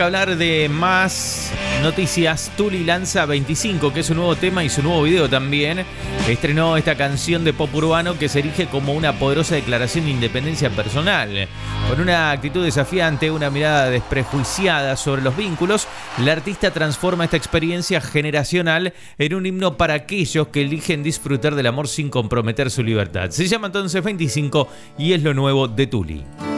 que hablar de más noticias. Tuli lanza 25, que es su nuevo tema y su nuevo video también. Estrenó esta canción de pop urbano que se erige como una poderosa declaración de independencia personal. Con una actitud desafiante, una mirada desprejuiciada sobre los vínculos, la artista transforma esta experiencia generacional en un himno para aquellos que eligen disfrutar del amor sin comprometer su libertad. Se llama entonces 25 y es lo nuevo de Tuli.